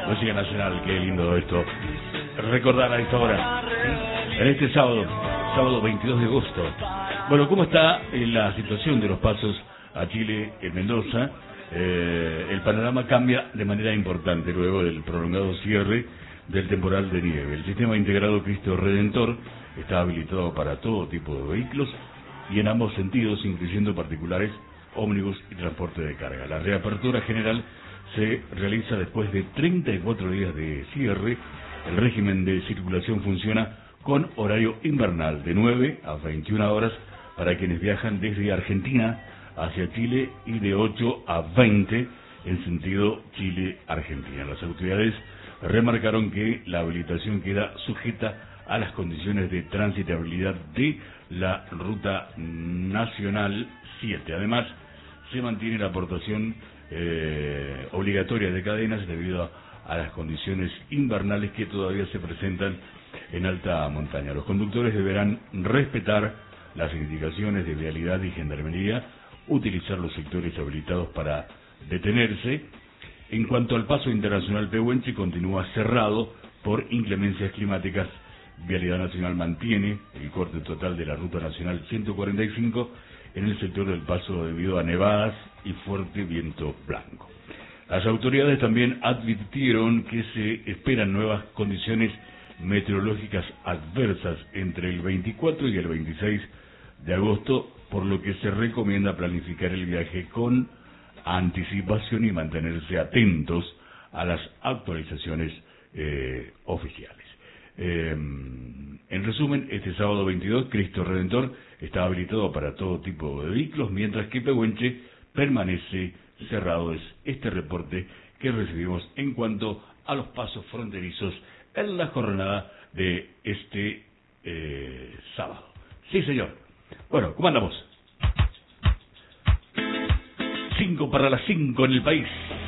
Música nacional, qué lindo esto. Recordar a esta hora, en este sábado 22 de agosto. Bueno, ¿cómo está la situación de los pasos a Chile en Mendoza? El panorama cambia de manera importante luego del prolongado cierre del temporal de nieve. El sistema integrado Cristo Redentor está habilitado para todo tipo de vehículos y en ambos sentidos, incluyendo particulares, ómnibus y transporte de carga. La reapertura general se realiza después de 34 días de cierre. El régimen de circulación funciona con horario invernal de 9 a 21 horas para quienes viajan desde Argentina hacia Chile y de 8 a 20 en sentido Chile-Argentina. Las autoridades remarcaron que la habilitación queda sujeta a las condiciones de transitabilidad de la Ruta Nacional 7. Además, se mantiene la aportación obligatoria de cadenas debido a las condiciones invernales que todavía se presentan en alta montaña. Los conductores deberán respetar las indicaciones de vialidad y gendarmería, utilizar los sectores habilitados para detenerse. En cuanto al paso internacional Pehuenche, continúa cerrado por inclemencias climáticas. Vialidad Nacional mantiene el corte total de la Ruta Nacional 145 en el sector del paso debido a nevadas y fuerte viento blanco. Las autoridades también advirtieron que se esperan nuevas condiciones meteorológicas adversas entre el 24 y el 26 de agosto, por lo que se recomienda planificar el viaje con anticipación y mantenerse atentos a las actualizaciones oficiales. En resumen, este sábado 22, Cristo Redentor está habilitado para todo tipo de vehículos, mientras que Pehuenche permanece cerrado. Es este reporte que recibimos en cuanto a los pasos fronterizos en la jornada de este sábado. Sí, señor. Bueno, ¿cómo andamos? 5 para las 5 en el país.